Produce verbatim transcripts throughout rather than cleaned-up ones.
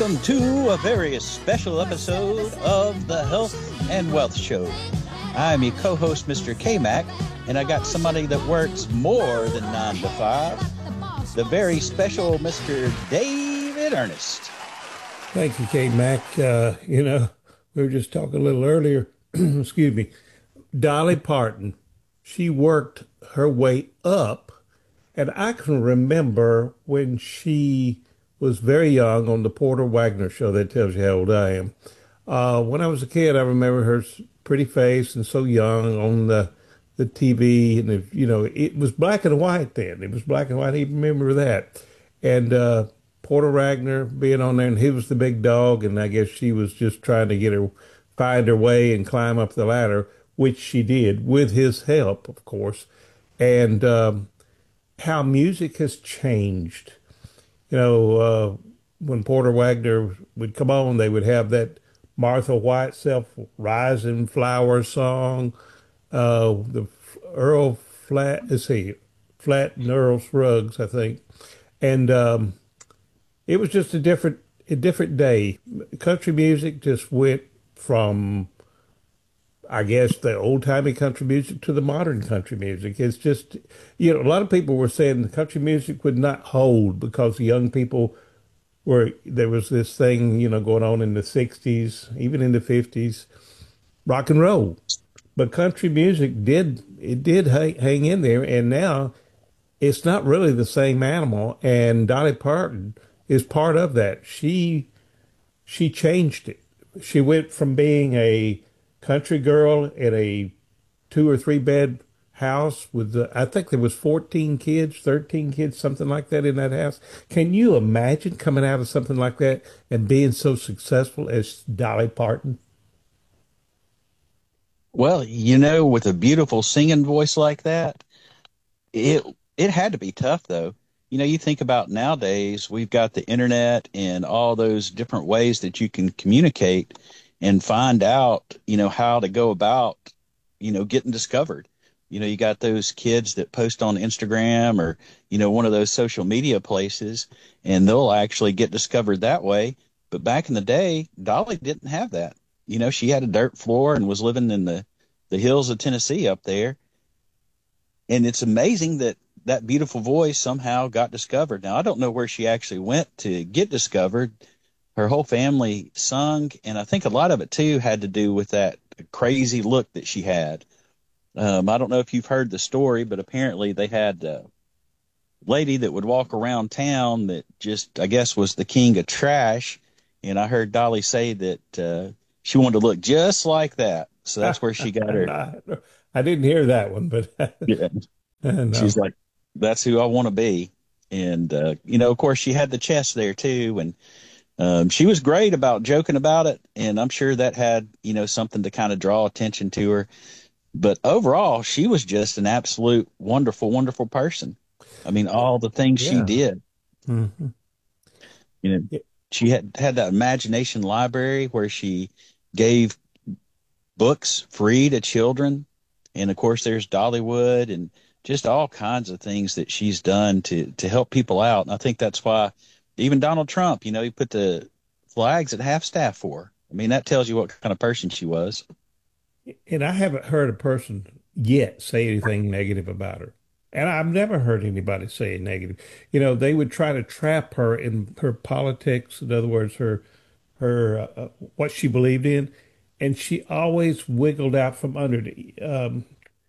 welcome to a very special episode of the Health and Wealth Show. I'm your co-host, Mister K-Mac, and I got somebody that works more than nine to five, the very special Mister David Ernest. Thank you, K-Mac. Uh, you know, we were just talking a little earlier, excuse me, Dolly Parton, she worked her way up, and I can remember when she was very young on the Porter Wagner show. That tells you how old I am. Uh, when I was a kid, I remember her pretty face and so young on the the T V, and it, you know, it was black and white then. It was black and white. I even remember that. And uh, Porter Wagner being on there, and he was the big dog, and I guess she was just trying to get her find her way and climb up the ladder, which she did with his help, of course. And um, how music has changed. You know, uh, when Porter Wagner would come on, they would have that Martha White Self-Rising Flower song, uh, the Earl Flat, let's see, Flat and Earl Scruggs, I think. And um, it was just a different, a different day. Country music just went from, I guess, the old-timey country music to the modern country music. It's just, you know, a lot of people were saying the country music would not hold because the young people were, there was this thing, you know, going on in the sixties, even in the fifties, rock and roll. But country music did, it did hang, hang in there, and now it's not really the same animal, and Dolly Parton is part of that. She, she changed it. She went from being a country girl in a two or three bed house with, uh, I think there was fourteen kids, thirteen kids, something like that in that house. Can you imagine coming out of something like that and being so successful as Dolly Parton? Well, you know, with a beautiful singing voice like that, it it had to be tough, though. You know, you think about nowadays, we've got the internet and all those different ways that you can communicate and find out, you know, how to go about, you know, getting discovered. You know, you got those kids that post on Instagram or, you know, one of those social media places, and they'll actually get discovered that way. But back in the day, Dolly didn't have that. You know, she had a dirt floor and was living in the, the hills of Tennessee up there. And it's amazing that that beautiful voice somehow got discovered. Now, I don't know where she actually went to get discovered. Her whole family sung, and I think a lot of it, too, had to do with that crazy look that she had. Um, I don't know if you've heard the story, but apparently they had a lady that would walk around town that just, I guess, was the king of trash. And I heard Dolly say that uh, she wanted to look just like that. So that's where she got her. I didn't hear that one, but Yeah. no. She's like, that's who I want to be. And, uh, you know, of course, she had the chest there, too. And um, she was great about joking about it. And I'm sure that had, you know, something to kind of draw attention to her. But overall, she was just an absolute wonderful, wonderful person. I mean, all the things she Yeah. did, hmm you know, she had had that imagination library where she gave books free to children. And of course, there's Dollywood and just all kinds of things that she's done to, to help people out. And I think that's why even Donald Trump, you know, he put the flags at half staff for her. I mean, that tells you what kind of person she was. And I haven't heard a person yet say anything negative about her. And I've never heard anybody say negative. You know, they would try to trap her in her politics, in other words, her her uh, uh, what she believed in, and she always wiggled out from under it. Um,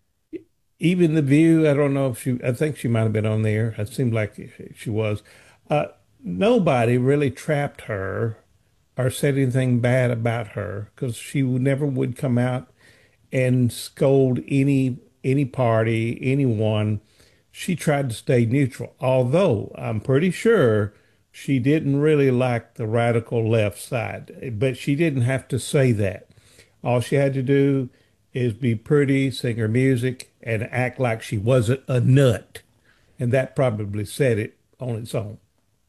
even The View, I don't know if she, I think she might have been on there. It seemed like she was. Uh, Nobody really trapped her or said anything bad about her because she would never would come out and scold any any party, anyone. She tried to stay neutral, although I'm pretty sure she didn't really like the radical left side, but she didn't have to say that. All she had to do is be pretty, sing her music, and act like she wasn't a nut. And that probably said it on its own.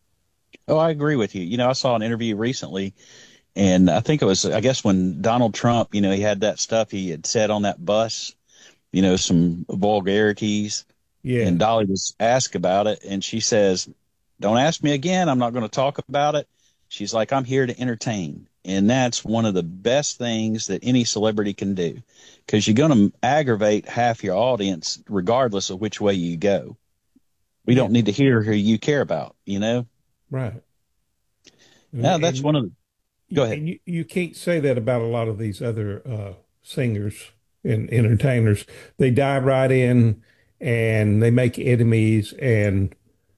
Oh, I agree with you. You know, I saw an interview recently, and I think it was, I guess, when Donald Trump, you know, he had that stuff he had said on that bus, you know, some vulgarities, and Yeah. Dolly was asked about it, and she says, "Don't ask me again. I'm not going to talk about it." She's like, I'm here to entertain. And that's one of the best things that any celebrity can do because you're going to aggravate half your audience regardless of which way you go. We Yeah, don't need to hear who you care about, you know? right. And, Yeah, that's and one of the, go ahead. and you, you can't say that about a lot of these other uh, singers and entertainers. They dive right in and they make enemies, and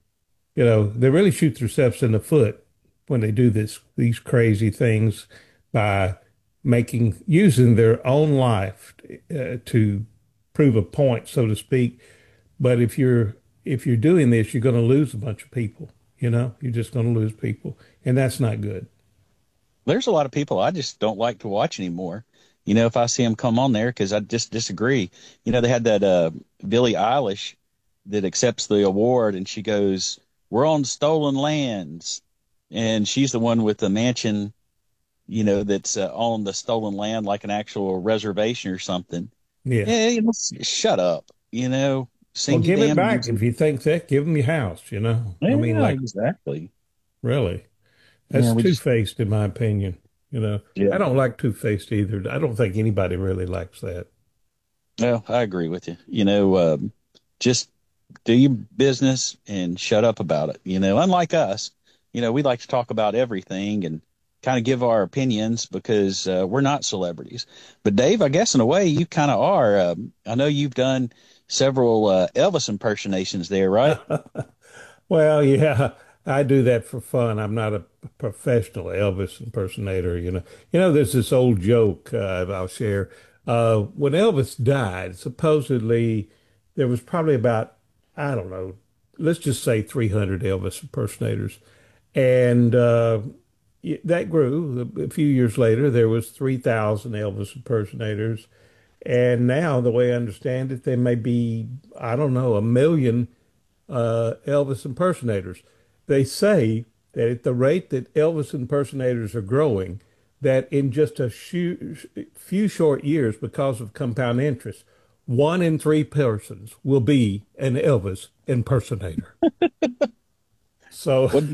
you know they really shoot themselves in the foot when they do this these crazy things by making using their own life uh, to prove a point, so to speak. But if you're if you're doing this, you're going to lose a bunch of people. You know, you're just going to lose people, and that's not good. There's a lot of people I just don't like to watch anymore. You know, if I see them come on there, because I just disagree. You know, they had that uh, Billie Eilish that accepts the award, and she goes, "We're on stolen lands," and she's the one with the mansion. You know, that's uh, on the stolen land, like an actual reservation or something. Yeah. Yeah, you know, shut up. You know, Well, sing your give it damn back music. if you think that. Give them your house. You know, I mean, Yeah, like exactly. really, Yeah, that's we just two-faced in my opinion. You know, yeah. I don't like two-faced either. I don't think anybody really likes that. Well, I agree with you. You know, um, just do your business and shut up about it. You know, unlike us, you know, we like to talk about everything and kind of give our opinions because uh, we're not celebrities. But Dave, I guess in a way you kind of are. Um, I know you've done several uh, Elvis impersonations there, right? Well, yeah, I do that for fun. I'm not a professional Elvis impersonator, you know. You know, there's this old joke uh, I'll share. Uh, when Elvis died, supposedly there was probably about, I don't know, let's just say three hundred Elvis impersonators. And uh, y- that grew. A few years later, there was three thousand Elvis impersonators. And now, the way I understand it, there may be, I don't know, a million uh, Elvis impersonators. They say that at the rate that Elvis impersonators are growing, that in just a few, few short years, because of compound interest, one in three persons will be an Elvis impersonator. So What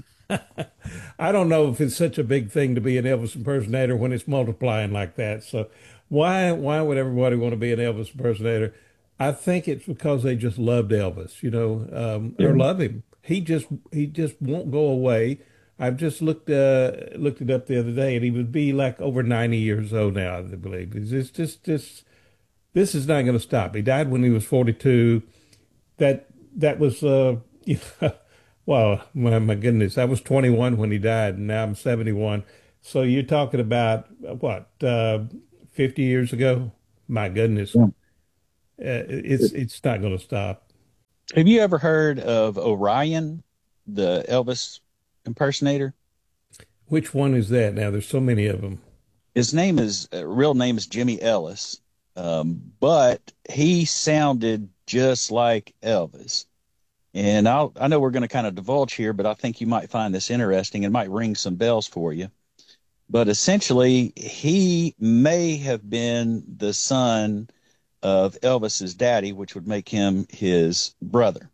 I don't know if it's such a big thing to be an Elvis impersonator when it's multiplying like that. So why why would everybody want to be an Elvis impersonator? I think it's because they just loved Elvis, you know, um, or yeah. love him. He just he just won't go away. I've just looked uh, looked it up the other day, and he would be like over ninety years old now, I believe. It's just just this this is not going to stop. He died when he was forty-two. That that was uh, you know, well, my, my goodness, I was twenty-one when he died, and now I'm seventy-one. So you're talking about uh, what, uh, fifty years ago? My goodness, Yeah. uh, it's it's not going to stop. Have you ever heard of Orion, the Elvis impersonator? Which one is that now? There's so many of them. His name is uh, real name is Jimmy Ellis, um, but he sounded just like Elvis. And I'll, I know we're going to kind of divulge here, but I think you might find this interesting. It might ring some bells for you. But essentially, he may have been the son of Elvis's daddy, which would make him his brother.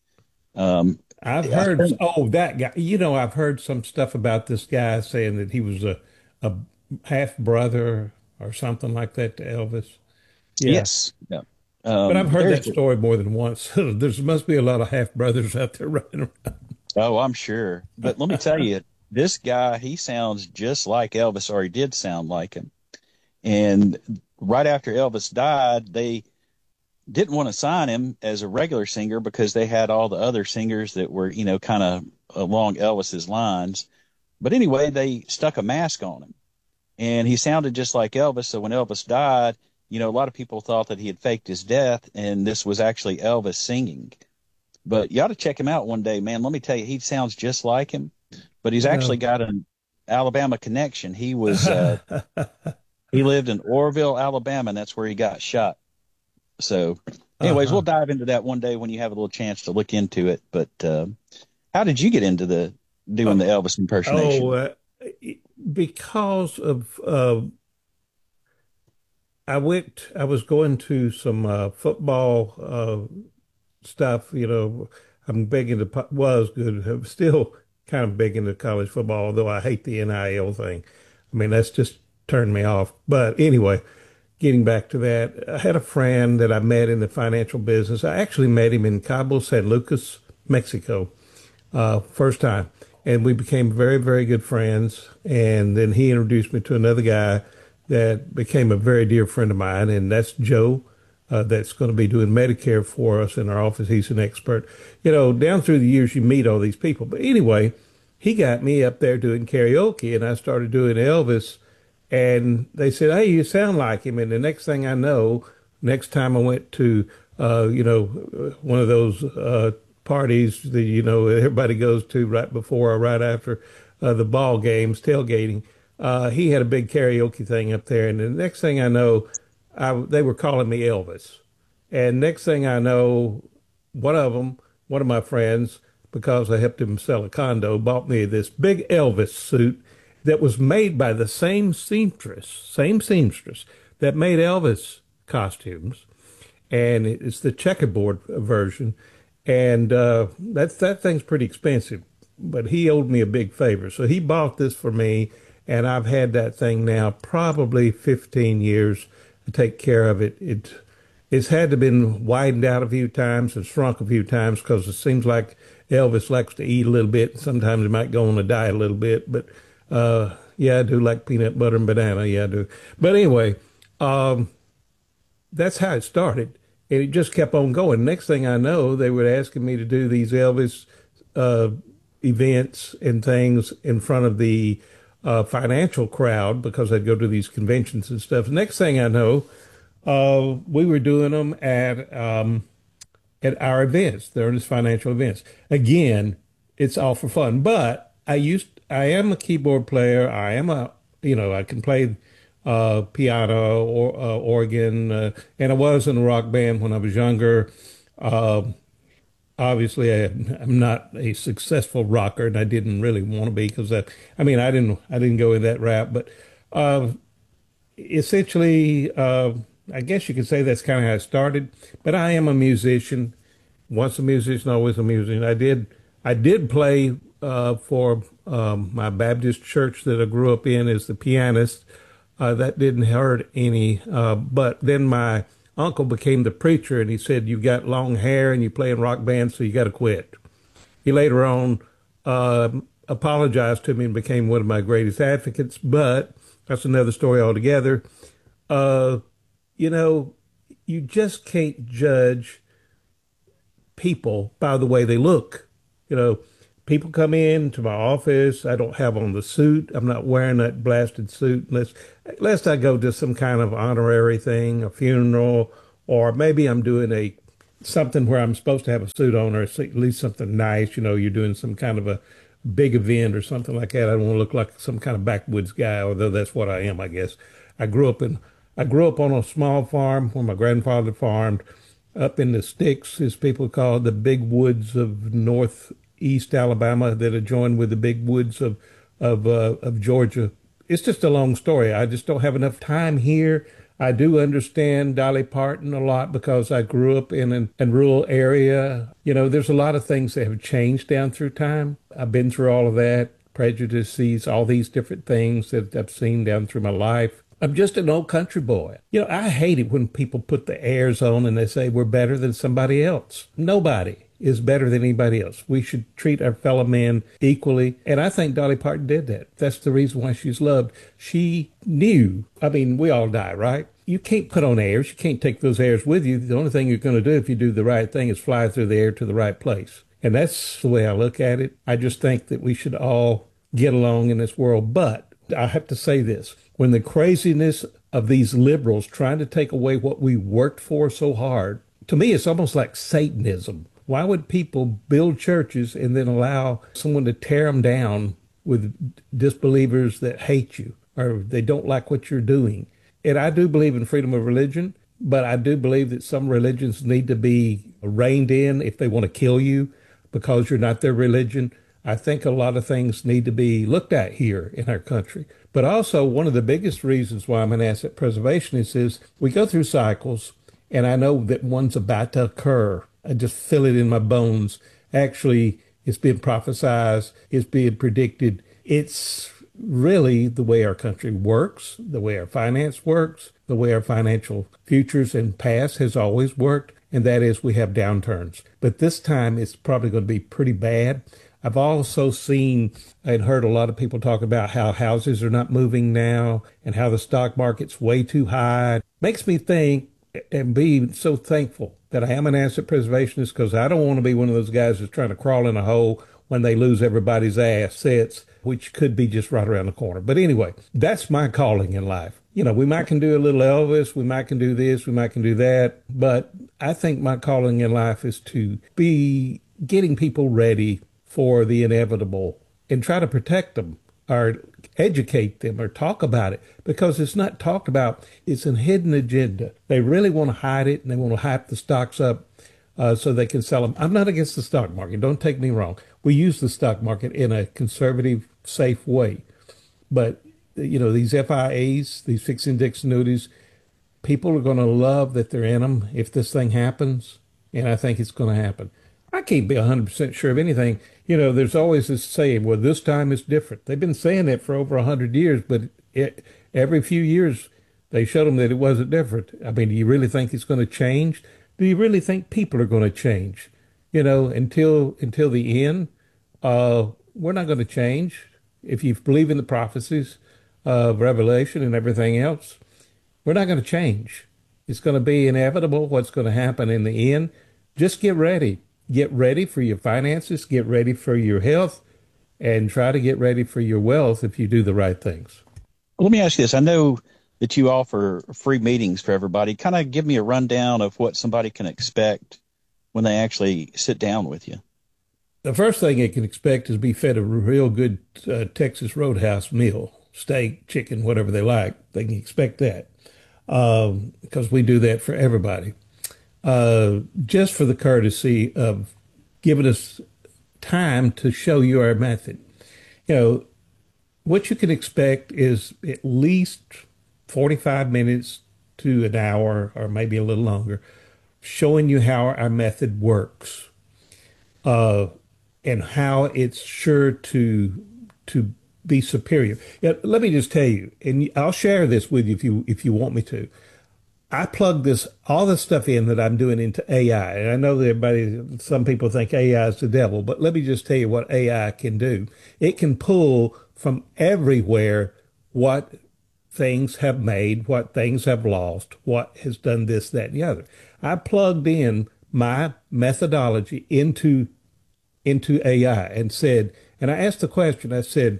Um, I've I heard, think oh, that guy. You know, I've heard some stuff about this guy saying that he was a a half brother or something like that to Elvis. Yeah. yes, yeah. But Um, I've heard there's that story more than once. There must be a lot of half brothers out there running Oh, I'm sure. But let me tell around. you, this guy, he sounds just like Elvis, or he did sound like him. And right after Elvis died, they didn't want to sign him as a regular singer because they had all the other singers that were, you know, kind of along Elvis's lines. But anyway, they stuck a mask on him and he sounded just like Elvis. So when Elvis died, you know, a lot of people thought that he had faked his death and this was actually Elvis singing. But you ought to check him out one day, man. Let me tell you, he sounds just like him, but he's actually Well, got an Alabama connection. He was uh, he lived in Orville, Alabama, and that's where he got shot. So, anyways, we'll uh-huh. dive into that one day when you have a little chance to look into it. But uh, how did you get into the doing the Oh, Elvis oh, impersonation? uh, because of uh, I went, I was going to some uh, football uh, stuff. You know, I'm big into po- was good, I'm still kind of big into college football, although I hate the N I L thing. I mean, that's just turned me off. But anyway, getting back to that, I had a friend that I met in the financial business. I actually met him in Cabo San Lucas, Mexico, uh, first time. And we became very, very good friends. And then he introduced me to another guy that became a very dear friend of mine, and that's Joe. Uh, that's going to be doing Medicare for us in our office. He's an expert. You know, down through the years, you meet all these people. But anyway, he got me up there doing karaoke, and I started doing Elvis. And they said, "Hey, you sound like him." And the next thing I know, next time I went to, uh, you know, one of those uh, parties that, you know, everybody goes to right before or right after uh, the ball games, tailgating, uh, he had a big karaoke thing up there. And the next thing I know, I, they were calling me Elvis. And next thing I know, one of them, one of my friends, because I helped him sell a condo, bought me this big Elvis suit that was made by the same seamstress, same seamstress that made Elvis costumes. And it's the checkerboard version. And uh, that, that thing's pretty expensive, but he owed me a big favor. So he bought this for me, and I've had that thing now probably fifteen years to take care of it. It it's had to been widened out a few times and shrunk a few times because it seems like Elvis likes to eat a little bit. Sometimes he might go on a diet a little bit, but uh, yeah, I do like peanut butter and banana. Yeah, I do. But anyway, um, that's how it started. And it just kept on going. Next thing I know, they were asking me to do these Elvis uh, events and things in front of the uh, financial crowd because I'd go to these conventions and stuff. Next thing I know, uh, we were doing them at um, at our events. They're these financial events. Again, it's all for fun. But I used, I am a keyboard player. I am a, you know, I can play uh, piano or uh, organ, uh, and I was in a rock band when I was younger. Uh, obviously, I, I'm not a successful rocker, and I didn't really want to be because I, I mean, I didn't, I didn't go in that route. But uh, essentially, uh, I guess you could say that's kind of how it started. But I am a musician. Once a musician, always a musician. I did, I did play uh, for um, my Baptist church that I grew up in as the pianist. Uh, that didn't hurt any. Uh, but then my uncle became the preacher, and he said, "You've got long hair and you play in rock bands, so you got to quit." He later on uh, apologized to me and became one of my greatest advocates, but that's another story altogether. Uh, you know, you just can't judge people by the way they look. You know, people come in to my office. I don't have on the suit. I'm not wearing that blasted suit unless, unless I go to some kind of honorary thing, a funeral, or maybe I'm doing a something where I'm supposed to have a suit on, or at least something nice. You know, you're doing some kind of a big event or something like that. I don't want to look like some kind of backwoods guy, although that's what I am, I guess. I grew up in, I grew up on a small farm where my grandfather farmed up in the sticks, as people call it, the big woods of northeast Alabama that adjoin with the big woods of of uh, of Georgia. It's just a long story. I just don't have enough time here. I do understand Dolly Parton a lot because I grew up in an, a rural area. You know, there's a lot of things that have changed down through time. I've been through all of that, prejudices, all these different things that I've seen down through my life. I'm just an old country boy. You know, I hate it when people put the airs on and they say we're better than somebody else. Nobody is better than anybody else. We should treat our fellow men equally. And I think Dolly Parton did that. That's the reason why she's loved. She knew, I mean, we all die, right? You can't put on airs. You can't take those airs with you. The only thing you're going to do if you do the right thing is fly through the air to the right place. And that's the way I look at it. I just think that we should all get along in this world. But I have to say this. When the craziness of these liberals trying to take away what we worked for so hard, to me, it's almost like Satanism. Why would people build churches and then allow someone to tear them down with disbelievers that hate you or they don't like what you're doing? And I do believe in freedom of religion, but I do believe that some religions need to be reined in if they want to kill you because you're not their religion. I think a lot of things need to be looked at here in our country. But also, one of the biggest reasons why I'm an asset preservationist is we go through cycles, and I know that one's about to occur. I just feel it in my bones. Actually, It's been prophesized. It's being predicted. It's really the way our country works, the way our finance works, the way our financial futures and past has always worked, and that is we have downturns. But this time it's probably going to be pretty bad. I've also seen and heard a lot of people talk about how houses are not moving now and how the stock market's way too high. Makes me think and be so thankful that I am an asset preservationist, because I don't want to be one of those guys that's trying to crawl in a hole when they lose everybody's assets, which could be just right around the corner. But anyway, that's my calling in life. You know, we might can do a little Elvis, we might can do this, we might can do that, but I think my calling in life is to be getting people ready for the inevitable and try to protect them or educate them or talk about it, because it's not talked about. It's a hidden agenda. They really want to hide it, and they want to hype the stocks up uh, so they can sell them. I'm not against the stock market. Don't take me wrong. We use the stock market in a conservative, safe way. But, you know, these F I As, these fixed index annuities, people are going to love that they're in them if this thing happens, and I think it's going to happen. I can't be one hundred percent sure of anything. You know, there's always this saying, well, this time is different. They've been saying that for over one hundred years, but it, every few years they showed them that it wasn't different. I mean, do you really think it's going to change? Do you really think people are going to change? You know, until until the end, uh, we're not going to change. If you believe in the prophecies of Revelation and everything else, we're not going to change. It's going to be inevitable what's going to happen in the end. Just get ready. Get ready for your finances, get ready for your health, and try to get ready for your wealth if you do the right things. Let me ask you this. I know that you offer free meetings for everybody. Kind of give me a rundown of what somebody can expect when they actually sit down with you. The first thing they can expect is be fed a real good uh, Texas Roadhouse meal, steak, chicken, whatever they like. They can expect that um, because we do that for everybody. Uh, just for the courtesy of giving us time to show you our method. You know, what you can expect is at least forty-five minutes to an hour, or maybe a little longer, showing you how our method works, uh, and how it's sure to to be superior. Yeah, let me just tell you, and I'll share this with you if you if you want me to. I plug this, all this stuff in that I'm doing into A I. And I know that everybody, some people think A I is the devil, but let me just tell you what A I can do. It can pull from everywhere what things have made, what things have lost, what has done this, that, and the other. I plugged in my methodology into, into A I and said, and I asked the question, I said,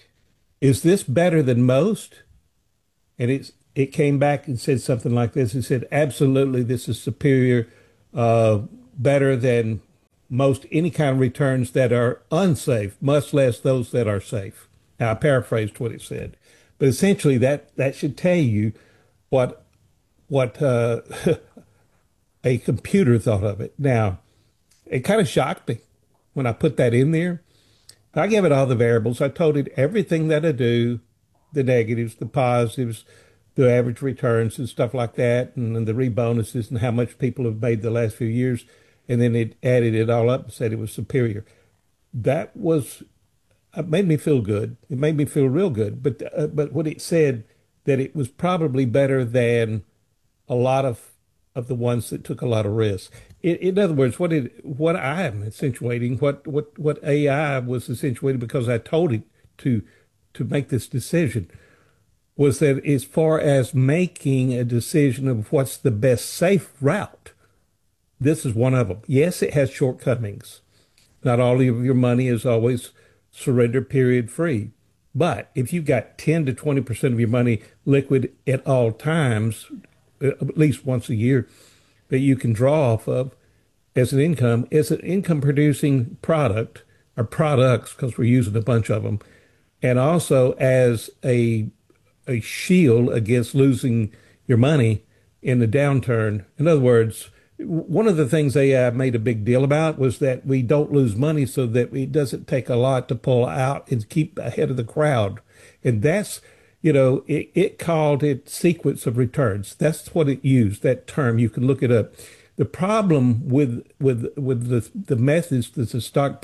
is this better than most? And it's, It came back and said something like this. It said, absolutely, this is superior, uh, better than most any kind of returns that are unsafe, much less those that are safe. Now, I paraphrased what it said. But essentially, that, that should tell you what, what uh, a computer thought of it. Now, it kind of shocked me when I put that in there. I gave it all the variables. I told it everything that I do, the negatives, the positives, the average returns and stuff like that, and, and the rebonuses and how much people have made the last few years. And then it added it all up and said it was superior. That was, it made me feel good. It made me feel real good. But, uh, but what it said, that it was probably better than a lot of, of the ones that took a lot of risks. In, in other words, what it, what I am accentuating, what, what, what A I was accentuating because I told it to, to make this decision, was that as far as making a decision of what's the best safe route, this is one of them. Yes, it has shortcomings. Not all of your money is always surrender period free. But if you've got ten to twenty percent of your money liquid at all times, at least once a year, that you can draw off of as an income, as an income producing product or products, because we're using a bunch of them, and also as a a shield against losing your money in the downturn. In other words, one of the things A I made a big deal about was that we don't lose money so that it doesn't take a lot to pull out and keep ahead of the crowd. And that's, you know, it, it called it sequence of returns. That's what it used, that term. You can look it up. The problem with with with the, the methods that the stock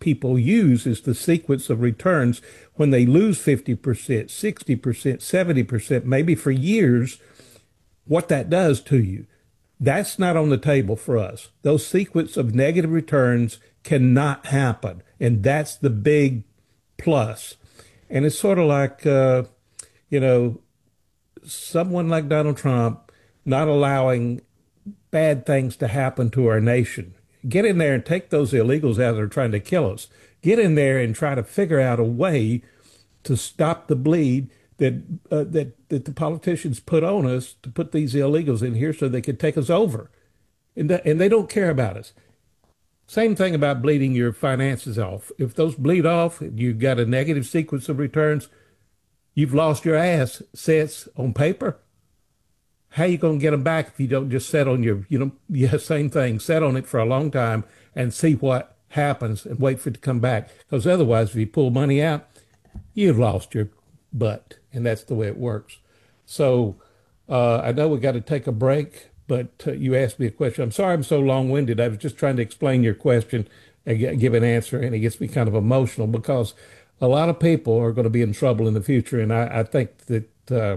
people use is the sequence of returns when they lose fifty percent, sixty percent, seventy percent, maybe for years, what that does to you. That's not on the table for us. Those sequence of negative returns cannot happen. And that's the big plus. And it's sort of like, uh, you know, someone like Donald Trump not allowing bad things to happen to our nation. Get in there and take those illegals out that are trying to kill us. Get in there and try to figure out a way to stop the bleed that uh, that that the politicians put on us to put these illegals in here so they could take us over. And, th- and they don't care about us. Same thing about bleeding your finances off. If those bleed off, you've got a negative sequence of returns, you've lost your ass sets on paper. How you going to get them back if you don't just set on your, you know, yeah, same thing, set on it for a long time and see what happens and wait for it to come back. Because otherwise, if you pull money out, you've lost your butt. And that's the way it works. So uh, I know we got to take a break, but uh, you asked me a question. I'm sorry I'm so long-winded. I was just trying to explain your question and g- give an answer, and it gets me kind of emotional because a lot of people are going to be in trouble in the future. And I, I think that, uh,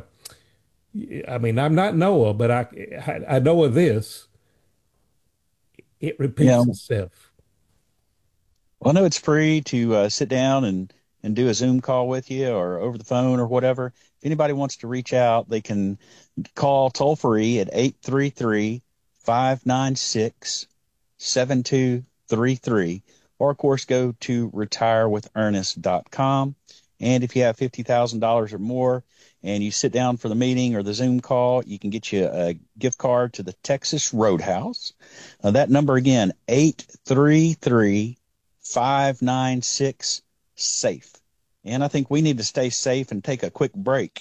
I mean, I'm not Noah, but I, I know of this. It repeats Yeah. itself. Well, I know it's free to uh, sit down and, and do a Zoom call with you or over the phone or whatever. If anybody wants to reach out, they can call toll free at eight three three, five nine six, seven two three three, or of course go to retire with ernest dot com. And if you have fifty thousand dollars or more and you sit down for the meeting or the Zoom call, you can get you a gift card to the Texas Roadhouse. Uh, that number again, eight three three, five nine six, SAFE. And I think we need to stay safe and take a quick break.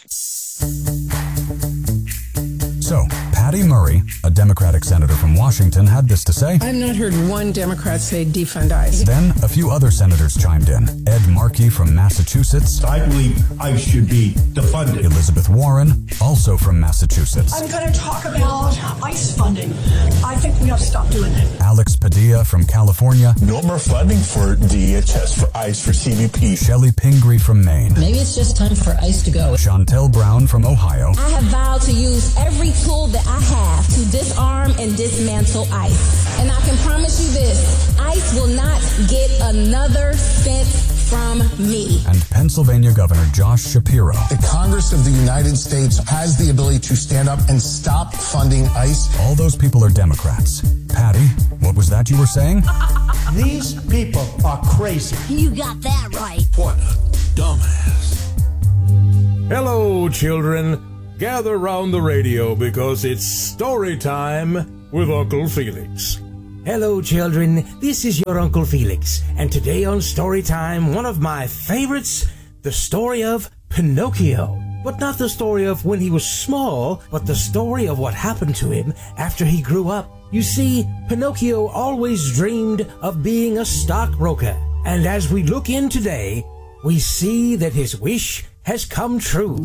So, Patty Murray, a Democratic senator from Washington, had this to say. I've not heard one Democrat say defund ICE. Then a few other senators chimed in. Ed Markey from Massachusetts. I believe ICE should be defunded. Elizabeth Warren, also from Massachusetts. I'm going to talk about ICE funding. I think we have to stop doing it. Alex Padilla from California. No more funding for D H S, for ICE, for C B P. Shelley Pingree from Maine. Maybe it's just time for ICE to go. Chantel Brown from Ohio. I have vowed to use every tool that I have to disarm and dismantle ICE. And I can promise you this, ICE will not get another cent from me. And Pennsylvania Governor Josh Shapiro. The Congress of the United States has the ability to stand up and stop funding ICE. All those people are Democrats. Patty, what was that you were saying? These people are crazy. You got that right. What a dumbass. Hello, children. Gather round the radio because it's story time with Uncle Felix. Hello, children. This is your Uncle Felix. And today on Storytime, one of my favorites, the story of Pinocchio. But not the story of when he was small, but the story of what happened to him after he grew up. You see, Pinocchio always dreamed of being a stockbroker. And as we look in today, we see that his wish has come true.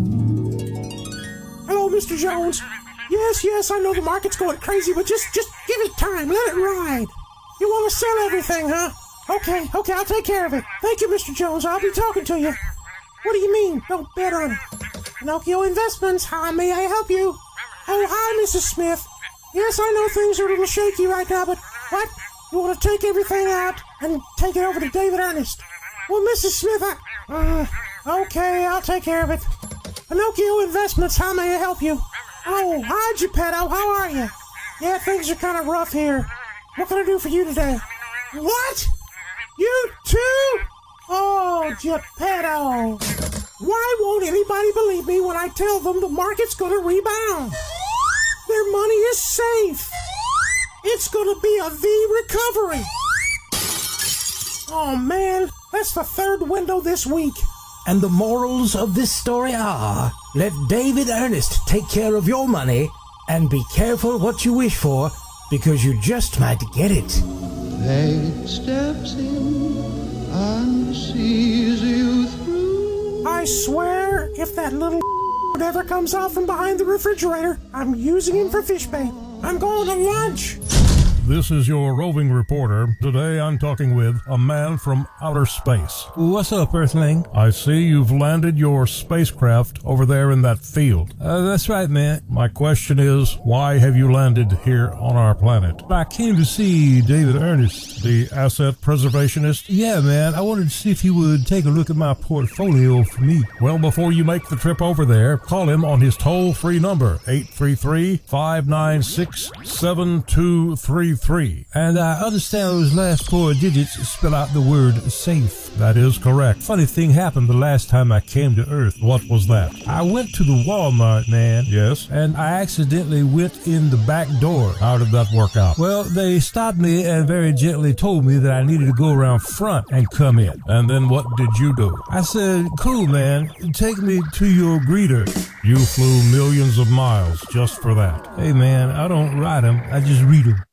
Hello, Mister Jones. Yes, yes, I know the market's going crazy, but just, just give it time. Let it ride. You want to sell everything, huh? Okay, okay, I'll take care of it. Thank you, Mister Jones. I'll be talking to you. What do you mean? Don't bet on it. Pinocchio Investments, how may I help you? Oh, hi, Missus Smith. Yes, I know things are a little shaky right now, but what? You want to take everything out and take it over to David Ernest? Well, Missus Smith, I... Uh, okay, I'll take care of it. Pinocchio Investments, how may I help you? Oh, hi, Geppetto, how are you? Yeah, things are kind of rough here. What can I do for you today? What? You too? Oh, Geppetto. Why won't anybody believe me when I tell them the market's going to rebound? Their money is safe. It's going to be a V recovery. Oh, man, that's the third window this week. And the morals of this story are, let David Ernest take care of your money and be careful what you wish for because you just might get it. Fate steps in and sees you through. I swear, if that little ever comes out from behind the refrigerator, I'm using him for fish bait. I'm going to lunch. This is your roving reporter. Today I'm talking with a man from outer space. What's up, Earthling? I see you've landed your spacecraft over there in that field. Uh, that's right, man. My question is, why have you landed here on our planet? I came to see David Ernest. The asset preservationist? Yeah, man. I wanted to see if he would take a look at my portfolio for me. Well, before you make the trip over there, call him on his toll-free number, eight three three, five nine six, seven two three three. And I understand those last four digits spell out the word safe. That is correct. Funny thing happened the last time I came to Earth. What was that? I went to the Walmart, man. Yes? And I accidentally went in the back door. How did that work out? Well, they stopped me and very gently told me that I needed to go around front and come in. And then what did you do? I said, cool, man. Take me to your greeter. You flew millions of miles just for that. Hey, man, I don't ride them. I just read them.